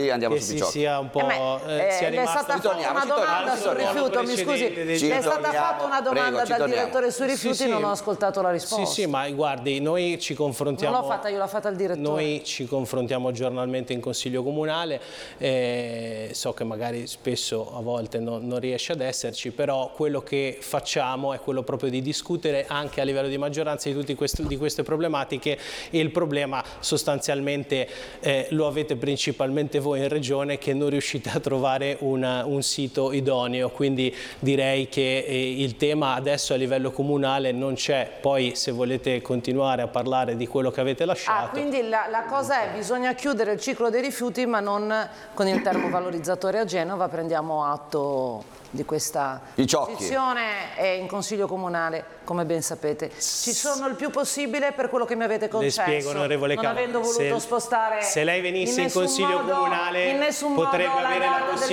così andiamo su Picciocchi. sia un po'... le è stata fatta una domanda sul rifiuto, mi scusi, le è stata fatta una domanda dal direttore sui rifiuti, non ho ascoltato la risposta. Sì, ma guardi, noi ci confrontiamo... Non l'ho fatta io, l'ha fatta il direttore. Noi ci confrontiamo giornalmente in Consiglio Comunale, so che magari spesso a volte non riesce ad esserci, però quello che facciamo è quello proprio di discutere anche a livello di maggioranza di queste problematiche, e il problema sostanzialmente lo avete principalmente voi in Regione, che non riuscite a trovare un sito idoneo, quindi direi che il tema adesso a livello comunale non c'è. Poi se volete continuare a parlare di quello che avete lasciato... Quindi la cosa è: bisogna chiudere il ciclo dei rifiuti, ma non con il termovalorizzatore a Genova. Prendiamo atto di questa posizione in Consiglio Comunale, come ben sapete. Ci sono il più possibile per quello che mi avete concesso. Le spiego, onorevole non Cava, avendo voluto spostare se lei venisse in Consiglio Comunale potrebbe avere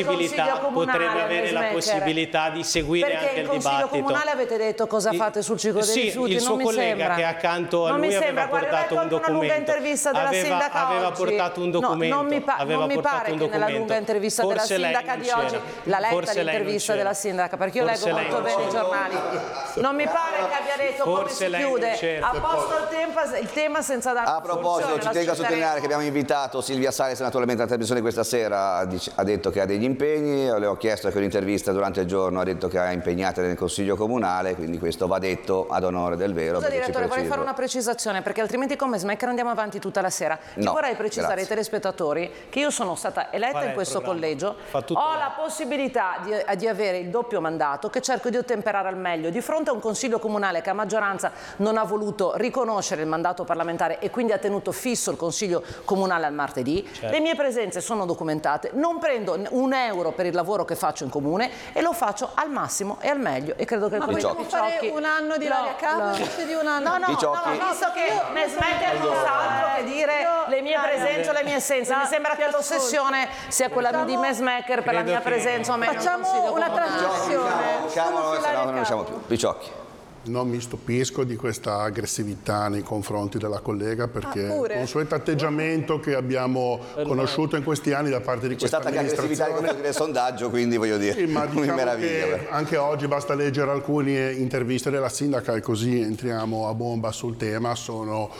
la possibilità di seguire anche il dibattito. Perché in Consiglio Comunale avete detto cosa fate sul ciclo dei rifiuti? Il suo collega che è accanto a lui aveva portato un documento. Una lunga intervista della sindaca aveva oggi. portato un documento. Non mi pare che nella lunga intervista della sindaca di oggi, l'ha letta l'intervista della sindaca, perché io leggo molto bene i giornali, non mi pare che abbia detto come si chiude a posto il tema senza dare a proposito, ci tengo a sottolineare che abbiamo invitato Silvia Salis, naturalmente alla trasmissione questa sera, ha detto che ha degli impegni, le ho chiesto che un'intervista durante il giorno, ha detto che ha impegnate nel Consiglio Comunale, quindi questo va detto ad onore del vero. Scusa direttore, vorrei fare una precisazione, perché altrimenti come Smacker andiamo avanti tutta la sera. Io vorrei precisare ai telespettatori che io sono stata eletta in questo collegio, ho la possibilità di avere il doppio mandato, che cerco di ottemperare al meglio di fronte a un Consiglio Comunale che a maggioranza non ha voluto riconoscere il mandato parlamentare e quindi ha tenuto fisso il Consiglio Comunale al martedì. Certo. Le mie presenze sono documentate, non prendo un euro per il lavoro che faccio in comune e lo faccio al massimo e al meglio, e credo che il collega fare un anno di Ilaria Cava invece di un anno. No, visto che Smacker non sa altro che dire le mie presenze o le mie assenze. Mi sembra che l'ossessione sia quella di Smacker per la mia presenza o meno. Facciamo una trasmissione. Se no non riusciamo più. Picciocchi. Non mi stupisco di questa aggressività nei confronti della collega, perché il consueto atteggiamento che abbiamo conosciuto in questi anni da parte di questa amministrazione. C'è stata anche aggressività del sondaggio, quindi voglio dire, ma diciamo che anche oggi basta leggere alcune interviste della sindaca e così entriamo a bomba sul tema. Sono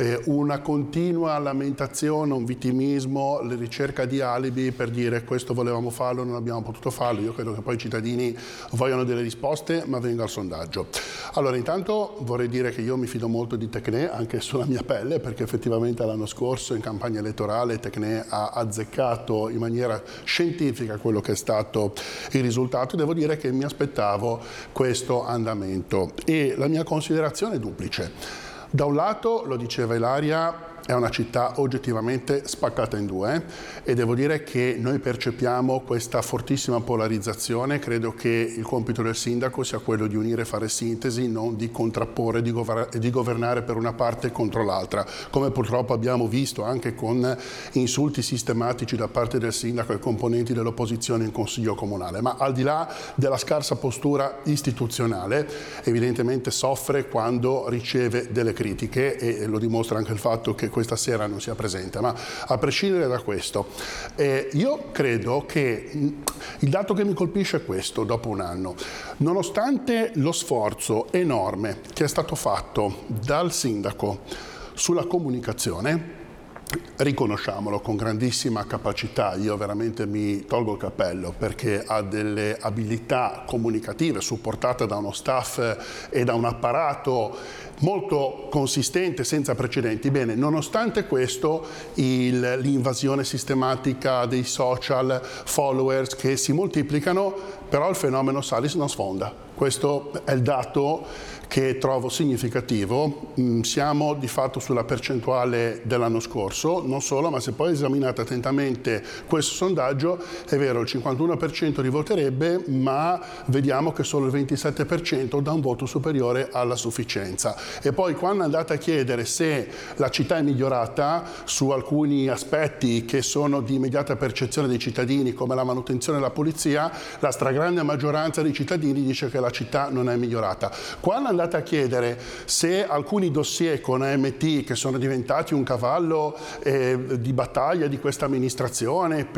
una continua lamentazione, un vittimismo, la ricerca di alibi per dire questo volevamo farlo, non abbiamo potuto farlo. Io credo che poi i cittadini vogliano delle risposte, ma venga al sondaggio. Allora, intanto vorrei dire che io mi fido molto di Tecnè, anche sulla mia pelle, perché effettivamente l'anno scorso in campagna elettorale Tecnè ha azzeccato in maniera scientifica quello che è stato il risultato. Devo dire che mi aspettavo questo andamento e la mia considerazione è duplice. Da un lato, lo diceva Ilaria, è una città oggettivamente spaccata in due e devo dire che noi percepiamo questa fortissima polarizzazione. Credo che il compito del sindaco sia quello di unire e fare sintesi, non di contrapporre e di governare per una parte contro l'altra, come purtroppo abbiamo visto anche con insulti sistematici da parte del sindaco ai componenti dell'opposizione in Consiglio Comunale. Ma al di là della scarsa postura istituzionale, evidentemente soffre quando riceve delle critiche e lo dimostra anche il fatto che questa sera non sia presente. Ma a prescindere da questo, io credo che il dato che mi colpisce è questo: dopo un anno, nonostante lo sforzo enorme che è stato fatto dal sindaco sulla comunicazione, riconosciamolo, con grandissima capacità, io veramente mi tolgo il cappello perché ha delle abilità comunicative supportate da uno staff e da un apparato molto consistente, senza precedenti. Bene, nonostante questo, l'invasione sistematica dei social, followers che si moltiplicano, però il fenomeno Salis non sfonda. Questo è il dato che trovo significativo. Siamo di fatto sulla percentuale dell'anno scorso, non solo, ma se poi esaminate attentamente questo sondaggio, è vero, il 51% rivoterebbe, ma vediamo che solo il 27% dà un voto superiore alla sufficienza. E poi quando andate a chiedere se la città è migliorata su alcuni aspetti che sono di immediata percezione dei cittadini, come la manutenzione e la pulizia, la stragrande maggioranza dei cittadini dice che la città non è migliorata. Quando andate a chiedere se alcuni dossier con AMT, che sono diventati un cavallo di battaglia di questa amministrazione